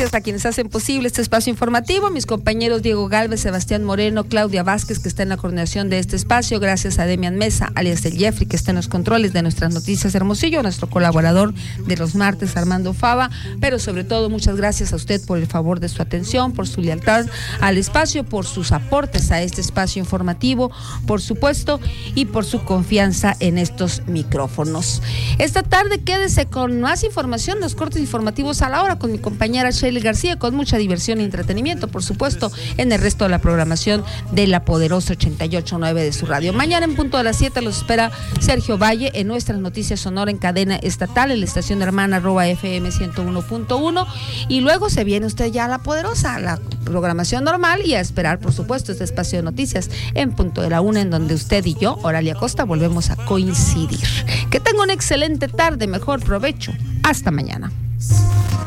gracias a quienes hacen posible este espacio informativo, mis compañeros Diego Galvez, Sebastián Moreno, Claudia Vázquez, que está en la coordinación de este espacio, gracias a Demian Mesa, alias el Jeffrey, que está en los controles de nuestras noticias de Hermosillo, nuestro colaborador de los martes, Armando Fava, pero sobre todo muchas gracias a usted por el favor de su atención, por su lealtad al espacio, por sus aportes a este espacio informativo, por supuesto, y por su confianza en estos micrófonos. Esta tarde quédese con más información, los cortes informativos a la hora, con mi compañera Shelly García, con mucha diversión y entretenimiento, por supuesto, en el resto de la programación de la poderosa 88.9 de su radio. Mañana en punto de las 7 los espera Sergio Valle en nuestras noticias sonora en cadena estatal, en la estación hermana @FM 101.1, y luego se viene usted ya a la poderosa, la programación normal, y a esperar, por supuesto, este espacio de noticias en punto de la 1, en donde usted y yo, Oralia Costa, volvemos a coincidir. Que tenga una excelente tarde, mejor provecho. Hasta mañana.